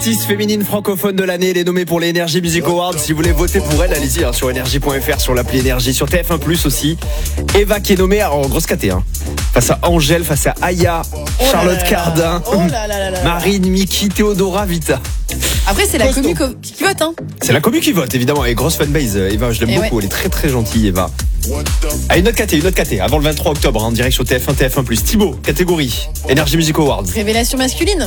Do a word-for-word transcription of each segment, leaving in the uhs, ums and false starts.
artiste féminine francophone de l'année. Elle est nommée pour les Energy Music Awards. Si vous voulez voter pour elle, allez-y hein, sur énergie point f r, sur l'appli Énergie, sur T F un plus aussi. Eva qui est nommée en grosse caté hein. Face à Angèle, face à Aya, oh Charlotte là là Cardin, oh là là là là. Marine, Miki, Théodora, Vita. Après c'est la commu qui vote hein. C'est la commu qui vote évidemment. Et grosse fanbase Eva, je l'aime et beaucoup, ouais. Elle est très très gentille Eva. Ah, une autre caté, une autre caté, avant le vingt-trois octobre, hein, en direct sur T F un, T F un plus. Thibaut, catégorie Energy Music Awards. Révélation masculine.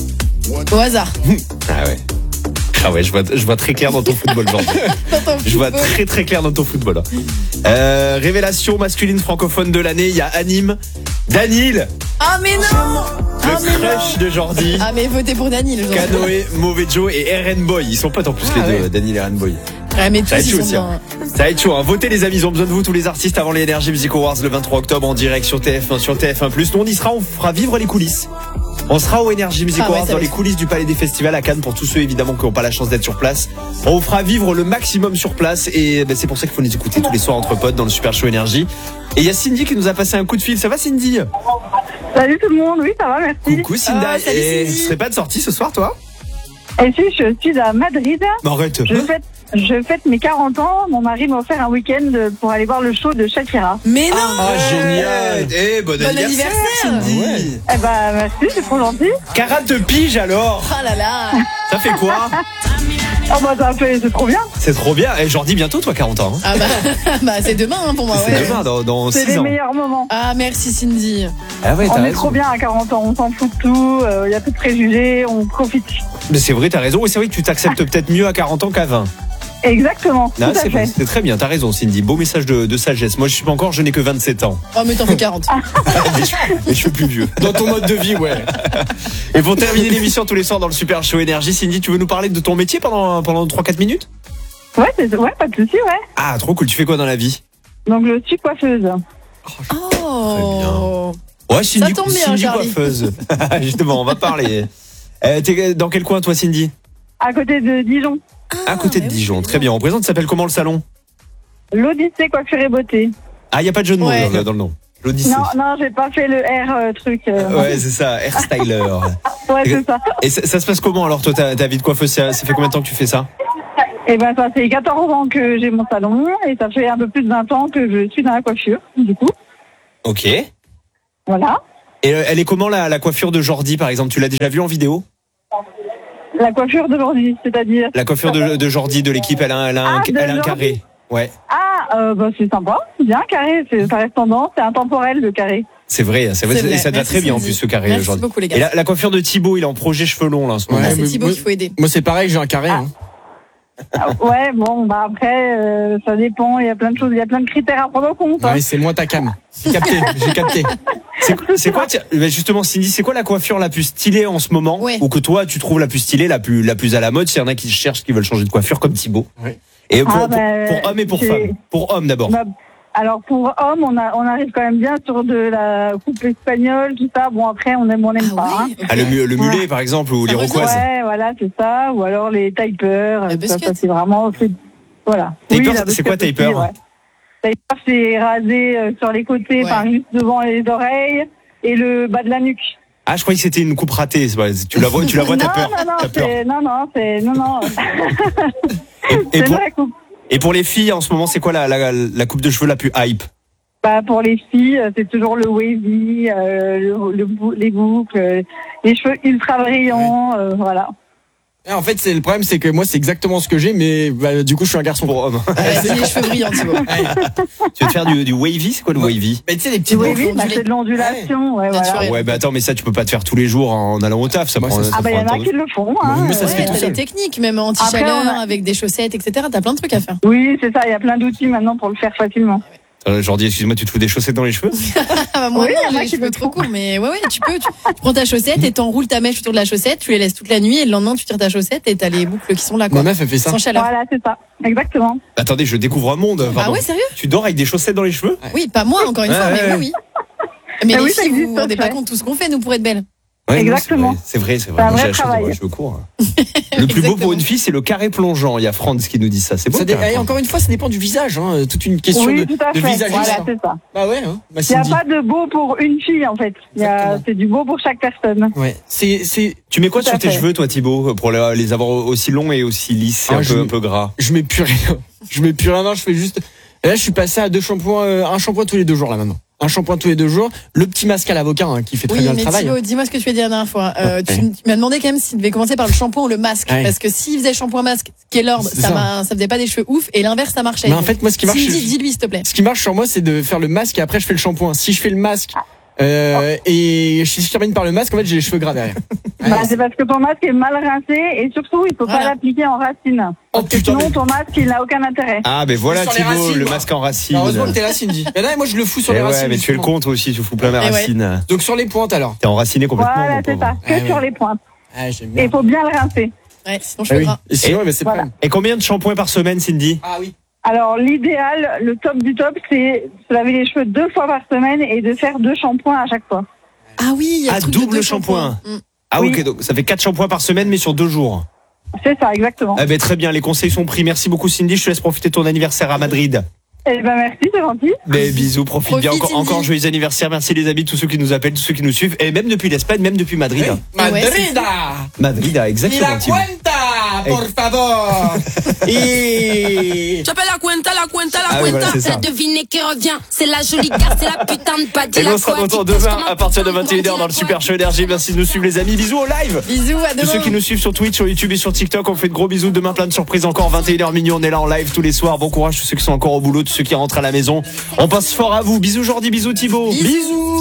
Au hasard. Ah ouais. Ah ouais, je vois, je vois très clair dans ton football, Jordan. Je vois très très clair dans ton football. Euh, révélation masculine francophone de l'année, il y a Anime, Danil. Ah mais non. Le ah, crush de Jordi. Ah mais votez pour Danil. Canoë, Mauvais Joe et R N Boy. Ils sont potes en plus ah, les ouais. deux, Danil et R N Boy. Ouais, mais tous, ça va être chaud ils aussi. sont Hein. Ça va être chaud. Hein. Votez les amis, ils ont besoin de vous tous les artistes avant les Energy Music Awards le vingt-trois octobre en direct sur T F un, sur T F un plus. Nous on y sera, on fera vivre les coulisses. On sera au Energy Music ah ouais, Awards dans les coulisses du Palais des Festivals à Cannes pour tous ceux évidemment qui n'ont pas la chance d'être sur place. On vous fera vivre le maximum sur place et ben, c'est pour ça qu'il faut nous écouter tous les soirs entre potes dans le Super Show Énergie. Et il y a Cindy qui nous a passé un coup de fil. Ça va Cindy? Salut tout le monde, oui ça va, merci. Coucou Cindy. Ah, salut, et Cindy. tu serais pas de sortie ce soir toi? Et si je suis à Madrid, Non, arrête. je fête, je fête mes quarante ans, mon mari m'a offert un week-end pour aller voir le show de Shakira. Mais non. Ah génial. Eh bon, Bon anniversaire, anniversaire. Cindy. Ouais. Eh ben merci, c'est trop gentil. quarante piges alors. Ah là là. Ça fait quoi? Oh bah ça fait, c'est trop bien. C'est trop bien. Et Jordi bientôt toi quarante ans. Hein. Ah bah, bah c'est demain hein, pour moi. C'est Ouais. demain dans, dans C'est six les ans. meilleurs moments. Ah merci Cindy. Ah ouais, On t'as est raison. trop bien à quarante ans, on s'en fout de tout, il euh, y a plus de préjugés, on profite. Mais c'est vrai, t'as raison. Oui, c'est vrai que tu t'acceptes peut-être mieux à quarante ans qu'à vingt. Exactement, Non, tout à c'est, fait. c'est très bien, t'as raison Cindy. Beau message de, de sagesse. Moi je suis pas encore, je n'ai que vingt-sept ans. Oh mais t'en fais quarante. mais, je, mais je suis plus vieux. Dans ton mode de vie, ouais. Et pour terminer l'émission tous les soirs dans le Super Show Énergie, Cindy, tu veux nous parler de ton métier pendant, pendant trois quatre minutes? Ouais, c'est, ouais, pas de souci, ouais. Ah, trop cool. Tu fais quoi dans la vie? Donc je suis coiffeuse. Oh. Ouais, Cindy, Ça tombe bien, Cindy Charlie. coiffeuse. Justement, on va parler. Euh, t'es dans quel coin toi Cindy? À côté de Dijon. À côté de mais oui, Dijon. c'est Très bien. On présente, ça s'appelle comment le salon? L'Odyssée coiffure et beauté. Ah, il n'y a pas de jeu de mots Ouais. dans, le- dans le nom. L'Odyssée. Non, non, j'ai pas fait le R euh, truc. euh. Ouais, c'est ça, hairstyler. Ouais, c'est ça. Et ça, ça se passe comment alors toi, ta, ta vie de coiffeuse, ça, ça fait combien de temps que tu fais ça? Et ben ça fait quatorze ans que j'ai mon salon et ça fait un peu plus de vingt ans que je suis dans la coiffure, du coup. Ok. Et Voilà. euh, elle est comment la, la coiffure de Jordi par exemple? Tu l'as déjà vue en vidéo? La coiffure d'aujourd'hui, c'est-à-dire. La coiffure de, de Jordi de l'équipe, elle a, elle a un, Ah, de elle a un Jordi. carré. Ouais, Ah, euh, bah c'est sympa, c'est bien carré, c'est, ça reste tendance, c'est intemporel le carré. c'est vrai, c'est vrai, C'est et vrai. ça te va Merci, très bien en Cindy. plus ce carré Merci Jordi. beaucoup, les gars. Et la, la coiffure de Thibaut, il est en projet cheveux longs là en ce moment. Ah, Ouais, c'est mais Thibaut moi- qu'il faut aider. Moi, c'est pareil, j'ai un carré. Hein. Ah, ouais, bon, bah après, euh, ça dépend, il y a plein de choses, il y a plein de critères à prendre en compte. hein. Ouais, c'est moi ta cam. J'ai capté, j'ai capté. C'est, c'est quoi, tiens, mais justement Cindy, c'est quoi la coiffure la plus stylée en ce moment? Ouais. Ou que toi tu trouves la plus stylée, la plus, la plus à la mode, s'il y en a qui cherchent, qui veulent changer de coiffure comme Thibaut? Ouais. Et pour, Ah, pour, bah, pour hommes et pour j'ai- femmes. Pour hommes d'abord. Bah, alors pour hommes, on, a, on arrive quand même bien sur de la coupe espagnole, tout ça. Bon, après, on aime, on aime Ah pas. hein. ouais. ok. Ah, le, mu- le mulet par exemple, ou Ça les revient. roquoises. Ouais, voilà, c'est ça. Ou alors les tapers. La Ça, busquette. ça, c'est vraiment. C'est, voilà. Taper, la c'est busquette quoi, aussi, taper? ouais. Taper, c'est rasé euh, sur les côtés, Ouais. enfin juste devant les oreilles et le bas de la nuque. Ah, je croyais que c'était une coupe ratée. c'est pas- Tu la vois, tu la vois, t'as non, peur. non, non, T'as peur. c'est, non, non, c'est, non, non. Et, et c'est pour, vrai, coupe. et pour les filles, en ce moment, c'est quoi la, la, la coupe de cheveux la plus hype? Bah, pour les filles, euh, c'est toujours le wavy, euh, le, le bou- les boucles, euh, les cheveux ultra brillants, euh, voilà. Et en fait, c'est le problème, c'est que moi, c'est exactement ce que j'ai, mais bah, du coup, je suis un garçon. Pour hommes. Ouais, c'est les cheveux brillants, Thibaut. Tu veux te faire du, du wavy? C'est quoi le wavy? Mais tu sais, les Le petites boucles. wavy, bah, ondulées. c'est de l'ondulation, ouais, voilà. Naturel. Ouais, bah attends, mais ça, tu peux pas te faire tous les jours en allant au taf. Ça Moi, prend, ça, ça Ah bah, il y prend en un a temps qui de- le font, hein. Moi, ça se fait Ouais, tout t'as seul. des techniques, même anti-chaleur, Après, on a- avec des chaussettes, et cetera. T'as plein de trucs à faire. Oui, c'est ça, il y a plein d'outils maintenant pour le faire facilement. Euh, Jordi, excuse-moi, tu te fous des chaussettes dans les cheveux? Ah bah moi Oui, il y en non, a j'ai les qui cheveux le trop font. courts, mais ouais ouais, tu peux, tu, tu prends ta chaussette et t'enroules ta mèche autour de la chaussette, tu les laisses toute la nuit et le lendemain tu tires ta chaussette et t'as les boucles qui sont là quoi. Ma meuf, elle fait ça. Sans chaleur. Voilà, c'est ça, exactement. Attendez, je découvre un monde. Ah pardon. ouais, sérieux? Tu dors avec des chaussettes dans les cheveux? Oui, pas moi encore une Ouais, fois, ouais, mais ouais. oui oui. Mais Ah les oui, ça filles, vous existe, vous rendez ça, pas ouais. compte tout ce qu'on fait nous pour être belles. Ouais, non, Exactement. C'est vrai, c'est vrai. C'est C'est un vrai. Moi, j'ai vrai la chance d'avoir travail. les cheveux courts. Le plus beau pour Exactement. une fille, c'est le carré plongeant. Il y a Franz qui nous dit ça. C'est beau. Ça le dé- carré et plongeant. encore une fois, ça dépend du visage. Hein. Toute une question Oui, de, tout à de fait. visagisme. Voilà, c'est ça. Bah ouais, hein. Bah, Il n'y a Cindy. pas de beau pour une fille, en fait. Il y a- Exactement. C'est du beau pour chaque personne. Ouais. C'est, c'est. Tu mets quoi Tout sur à tes fait. cheveux, toi, Thibaut, pour les les avoir aussi longs et aussi lisses, et Ah, un je- peu, un peu gras? Je mets plus rien. Je mets plus rien. Non, je fais juste. Et là, je suis passé à deux shampoings, euh, un shampoing tous les deux jours là maintenant. Un shampoing tous les deux jours. Le petit masque à l'avocat hein, qui fait très Oui, bien le mais travail. Thibaut, dis-moi ce que tu as dit la dernière fois. Euh, tu, Ouais. tu m'as demandé quand même s'il devait commencer par le shampoing ou le masque. Ouais. Parce que s'il faisait shampoing masque, qui est l'ordre, C'est ça, ça. m'a- ça faisait pas des cheveux ouf. Et l'inverse, ça marchait. Mais en fait, moi, ce qui marche, Cindy, c'est- dis-lui, s'il te plaît. Ce qui marche sur moi, c'est de faire le masque et après je fais le shampoing. Si je fais le masque euh, et si je termine par le masque, en fait, j'ai les cheveux gras derrière. Ouais. Bah, c'est parce que ton masque est mal rincé et surtout, il ne faut Voilà. pas l'appliquer en racine. Oh Parce que putain, sinon, mais- ton masque, il n'a aucun intérêt. Ah, ben voilà, Sur les Thibaut, racines, le moi. masque en racine. Heureusement que t'es là, Cindy. Mais là, moi, je le fous sur Eh les ouais, racines. mais tu es le justement. contre aussi, tu fous plein mes Eh ouais. racines. Donc sur les pointes alors. T'es enraciné complètement. Voilà, mon c'est pauvre. ça. Que Ah, sur ouais. les pointes. Ah, j'aime Et bien. il faut bien le rincer. Ouais, sinon Ah cheveux oui. gras. Et sinon, Et- bah, c'est Voilà. pas. Et combien de shampoings par semaine, Cindy? Ah oui. Alors, l'idéal, le top du top, c'est se laver les cheveux deux fois par semaine et de faire deux shampoings à chaque fois. Ah oui, il y a Ah, le truc de double deux shampoing. shampoings. Mm. Ah, Oui. ok, donc ça fait quatre shampoings par semaine, mais sur deux jours. C'est ça, exactement. Ah, ben très bien, les conseils sont pris. Merci beaucoup, Cindy. Je te laisse profiter de ton anniversaire à Madrid. Eh ben, merci, c'est gentil. Mais bisous, profite Profite, bien. Encore, Cindy. encore joyeux anniversaire. Merci les amis, tous ceux qui nous appellent, tous ceux qui nous suivent. Et même depuis l'Espagne, même depuis Madrid. Oui. Et ouais, Madrida. Madrid, ah, Y exactement. la Thibaut. cuenta, por favor. Et. J'appelle la cuenta, la cuenta, la Ah oui, cuenta. voilà, c'est ça. la devinée qui revient. C'est la jolie carte, c'est la putain de pas Et nous, on sera de retour demain à partir de vingt et une heures dans le Super Show Énergie. Merci de nous suivre, les amis. Bisous au live. Bisous, à Tous ceux demain. qui nous suivent sur Twitch, sur YouTube et sur TikTok, on fait de gros bisous. Demain, plein de surprises encore. vingt et une heures minuit, on est là en live tous les soirs. Bon courage, tous ceux qui sont encore au boulot, tous ceux qui rentrent à la maison. On pense fort à vous. Bisous Jordi, bisous Thibaut. Bisous.